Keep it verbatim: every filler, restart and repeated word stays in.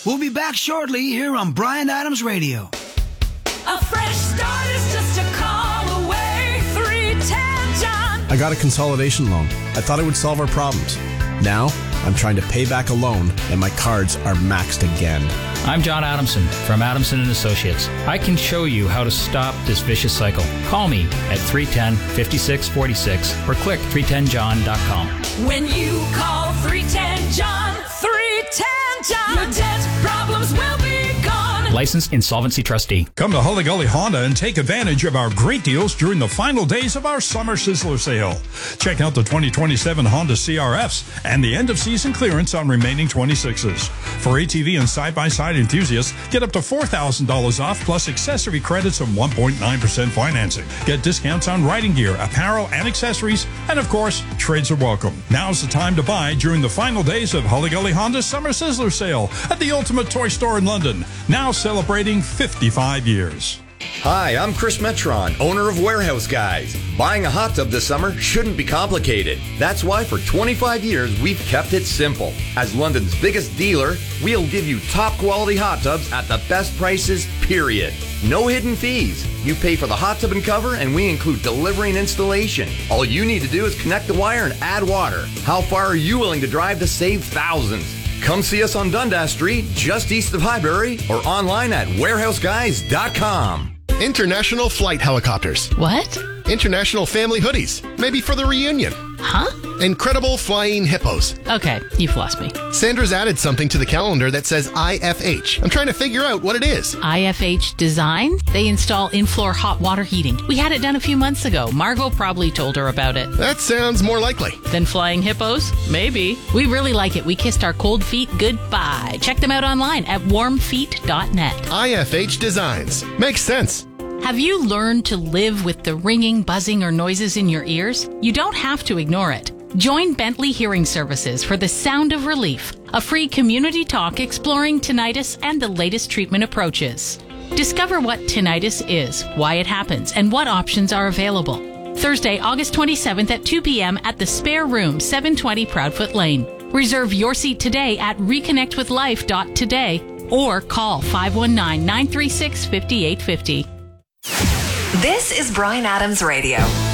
We'll be back shortly here on Bryan Adams Radio. A fresh start is just a call away. three ten John. I got a consolidation loan. I thought it would solve our problems. Now, I'm trying to pay back a loan, and my cards are maxed again. I'm John Adamson from Adamson and Associates. I can show you how to stop this vicious cycle. Call me at three one zero, five six four six or click three ten john dot com. When you call three ten John, three ten John, your debt problems will be gone. Licensed Insolvency Trustee. Come to Hully Gully Honda and take advantage of our great deals during the final days of our Summer Sizzler sale. Check out the twenty twenty-seven Honda C R Fs and the end-of-season clearance on remaining twenty-sixes. For A T V and side-by-side enthusiasts, get up to four thousand dollars off plus accessory credits and one point nine percent financing. Get discounts on riding gear, apparel, and accessories, and of course, trades are welcome. Now's the time to buy during the final days of Hully Gully Honda's Summer Sizzler sale at the Ultimate Toy Store in London, now celebrating fifty-five years. Hi, I'm Chris Metron, owner of Warehouse Guys. Buying a hot tub this summer shouldn't be complicated. That's why for twenty-five years, we've kept it simple. As London's biggest dealer, we'll give you top quality hot tubs at the best prices, period. No hidden fees. You pay for the hot tub and cover, and we include delivery and installation. All you need to do is connect the wire and add water. How far are you willing to drive to save thousands? Come see us on Dundas Street, just east of Highbury, or online at warehouse guys dot com. International Flight Helicopters. What? International Family Hoodies. Maybe for the reunion. Huh? Incredible Flying Hippos. Okay, you've lost me. Sandra's added something to the calendar that says I F H. I'm trying to figure out what it is. I F H Design? They install in-floor hot water heating. We had it done a few months ago. Margot probably told her about it. That sounds more likely. Than flying hippos? Maybe. We really like it. We kissed our cold feet goodbye. Check them out online at warm feet dot net. I F H Designs. Makes sense. Have you learned to live with the ringing, buzzing, or noises in your ears? You don't have to ignore it. Join Bentley Hearing Services for The Sound of Relief, a free community talk exploring tinnitus and the latest treatment approaches. Discover what tinnitus is, why it happens, and what options are available. Thursday, August twenty-seventh at two p.m. at the Spare Room, seven twenty Proudfoot Lane. Reserve your seat today at reconnect with life dot today or call five one nine, nine three six, five eight five zero. This is Bryan Adams Radio.